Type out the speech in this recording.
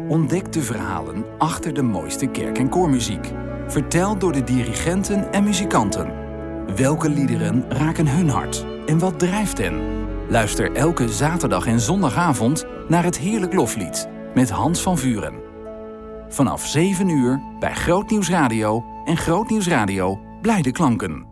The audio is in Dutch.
Ontdek de verhalen achter de mooiste kerk- en koormuziek. Verteld door de dirigenten en muzikanten. Welke liederen raken hun hart en wat drijft hen? Luister elke zaterdag en zondagavond naar het Heerlijk Loflied met Hans van Vuren. Vanaf 7 uur bij Groot Nieuws Radio en Groot Nieuws Radio Blijde Klanken.